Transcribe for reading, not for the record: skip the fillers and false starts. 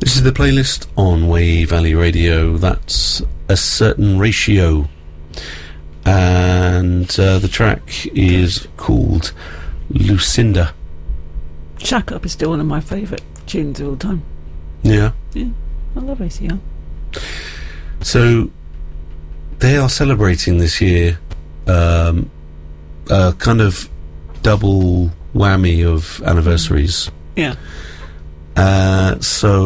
This is the playlist on Way Valley Radio. That's A Certain Ratio. And the track is called Lucinda. Shack Up is still one of my favourite tunes of all time. Yeah. Yeah, I love ACL. So, they are celebrating this year a kind of double whammy of anniversaries. Yeah. So